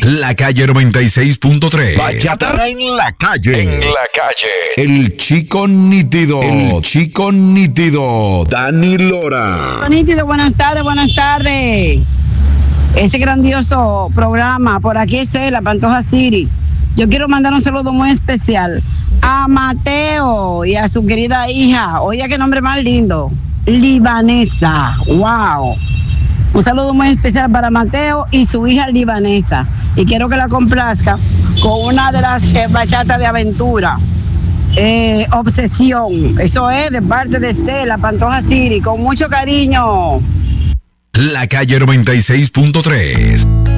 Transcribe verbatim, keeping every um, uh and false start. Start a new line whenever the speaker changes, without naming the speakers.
La Calle noventa y seis punto tres. Bachata en la calle.
En la calle.
El chico nítido. El chico nítido. Dani Lora.
Nítido, buenas tardes, buenas tardes. Ese grandioso programa, por aquí está la Pantoja City. Yo quiero mandar un saludo muy especial a Mateo y a su querida hija. Oye, qué nombre más lindo. Libanesa. Wow. Un saludo muy especial para Mateo y su hija Libanesa. Y quiero que la complazca con una de las eh, bachatas de aventura. Eh, obsesión. Eso es de parte de Estela, Pantoja City. Con mucho cariño.
La Calle noventa y seis punto tres.